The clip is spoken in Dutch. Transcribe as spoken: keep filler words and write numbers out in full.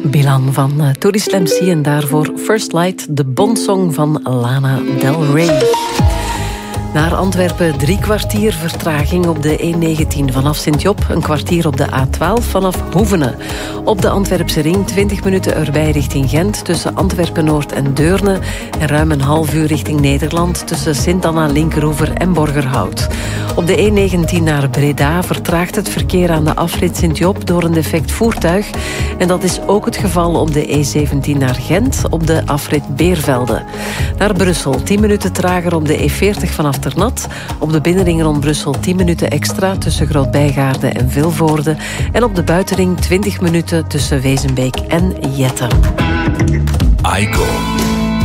Bilan van uh, Tourist M C en daarvoor First Light, de Bondsong van Lana Del Rey. Naar Antwerpen drie kwartier vertraging op de E negentien vanaf Sint-Job, een kwartier op de A twaalf vanaf Hoevenen. Op de Antwerpse ring twintig minuten erbij richting Gent tussen Antwerpen-Noord en Deurne en ruim een half uur richting Nederland tussen Sint-Anna, Linkeroever en Borgerhout. Op de E negentien naar Breda vertraagt het verkeer aan de afrit Sint-Job door een defect voertuig. En dat is ook het geval op de E zeventien naar Gent op de afrit Beervelde. Naar Brussel tien minuten trager op de E veertig vanaf Ternat. Op de binnenring rond Brussel tien minuten extra tussen Groot-Bijgaarde en Vilvoorde. En op de buitenring twintig minuten tussen Wezenbeek en Jette. I G O